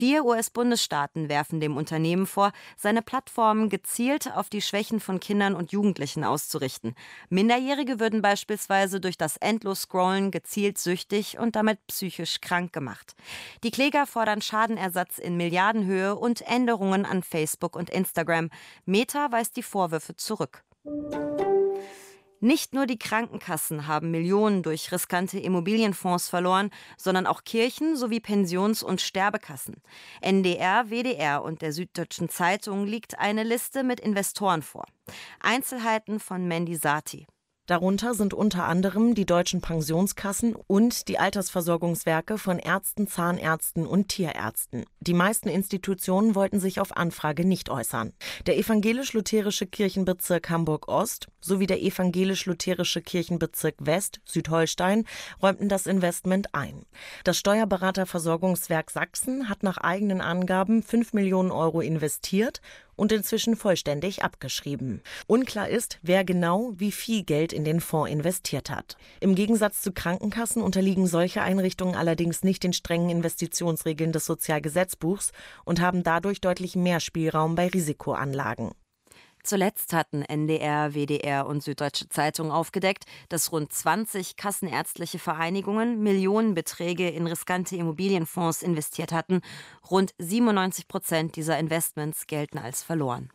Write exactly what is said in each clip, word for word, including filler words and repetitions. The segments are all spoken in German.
Vier U S-Bundesstaaten werfen dem Unternehmen vor, seine Plattformen gezielt auf die Schwächen von Kindern und Jugendlichen auszurichten. Minderjährige würden beispielsweise durch das Endlos-Scrollen gezielt süchtig und damit psychisch krank gemacht. Die Kläger fordern Schadenersatz in Milliardenhöhe und Änderungen an Facebook und Instagram. Meta weist die Vorwürfe zurück. Nicht nur die Krankenkassen haben Millionen durch riskante Immobilienfonds verloren, sondern auch Kirchen sowie Pensions- und Sterbekassen. N D R, W D R und der Süddeutschen Zeitung liegt eine Liste mit Investoren vor. Einzelheiten von Mandy Sati. Darunter sind unter anderem die deutschen Pensionskassen und die Altersversorgungswerke von Ärzten, Zahnärzten und Tierärzten. Die meisten Institutionen wollten sich auf Anfrage nicht äußern. Der evangelisch-lutherische Kirchenbezirk Hamburg-Ost sowie der evangelisch-lutherische Kirchenbezirk West, Südholstein, räumten das Investment ein. Das Steuerberaterversorgungswerk Sachsen hat nach eigenen Angaben fünf Millionen Euro investiert und inzwischen vollständig abgeschrieben. Unklar ist, wer genau wie viel Geld in den Fonds investiert hat. Im Gegensatz zu Krankenkassen unterliegen solche Einrichtungen allerdings nicht den strengen Investitionsregeln des Sozialgesetzbuchs und haben dadurch deutlich mehr Spielraum bei Risikoanlagen. Zuletzt hatten N D R, W D R und Süddeutsche Zeitung aufgedeckt, dass rund zwanzig kassenärztliche Vereinigungen Millionenbeträge in riskante Immobilienfonds investiert hatten. Rund siebenundneunzig Prozent dieser Investments gelten als verloren.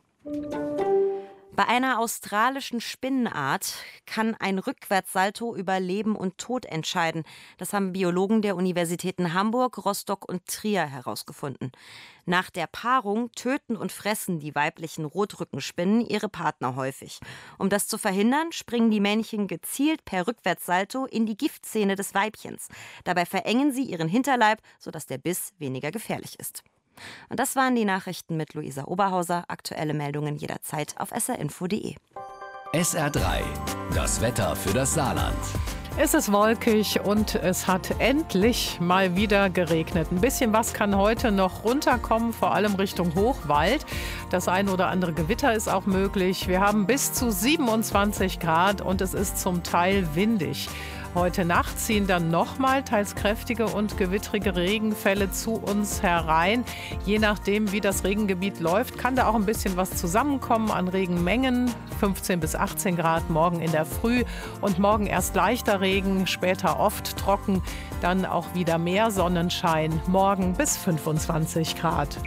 Bei einer australischen Spinnenart kann ein Rückwärtssalto über Leben und Tod entscheiden. Das haben Biologen der Universitäten Hamburg, Rostock und Trier herausgefunden. Nach der Paarung töten und fressen die weiblichen Rotrückenspinnen ihre Partner häufig. Um das zu verhindern, springen die Männchen gezielt per Rückwärtssalto in die Giftzähne des Weibchens. Dabei verengen sie ihren Hinterleib, sodass der Biss weniger gefährlich ist. Und das waren die Nachrichten mit Luisa Oberhauser. Aktuelle Meldungen jederzeit auf s r info punkt d e. S R drei, das Wetter für das Saarland. Es ist wolkig und es hat endlich mal wieder geregnet. Ein bisschen was kann heute noch runterkommen, vor allem Richtung Hochwald. Das ein oder andere Gewitter ist auch möglich. Wir haben bis zu siebenundzwanzig Grad und es ist zum Teil windig. Heute Nacht ziehen dann nochmal teils kräftige und gewittrige Regenfälle zu uns herein. Je nachdem, wie das Regengebiet läuft, kann da auch ein bisschen was zusammenkommen an Regenmengen. fünfzehn bis achtzehn Grad morgen in der Früh und morgen erst leichter Regen, später oft trocken, dann auch wieder mehr Sonnenschein. Morgen bis fünfundzwanzig Grad.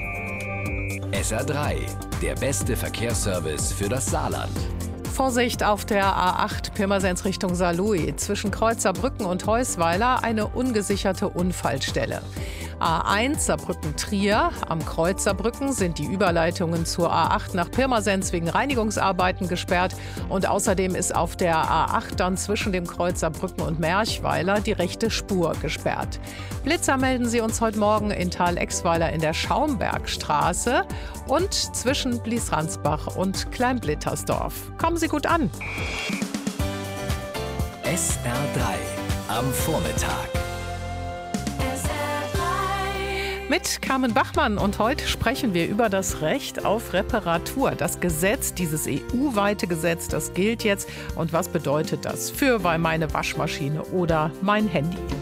S R drei, der beste Verkehrsservice für das Saarland. Vorsicht auf der A acht Pirmasens Richtung Saarlouis. Zwischen Kreuzerbrücken und Heusweiler eine ungesicherte Unfallstelle. A eins Saarbrücken-Trier. Am Kreuzerbrücken sind die Überleitungen zur A acht nach Pirmasens wegen Reinigungsarbeiten gesperrt. Und außerdem ist auf der A acht dann zwischen dem Kreuzerbrücken und Merchweiler die rechte Spur gesperrt. Blitzer melden sie uns heute Morgen in Thal-Exweiler in der Schaumbergstraße und zwischen Bliesransbach und Kleinblittersdorf. Kommen Sie gut an. S R drei am Vormittag. Mit Carmen Bachmann und heute sprechen wir über das Recht auf Reparatur. Das Gesetz, dieses E U-weite Gesetz, das gilt jetzt. Und was bedeutet das für meine Waschmaschine oder mein Handy?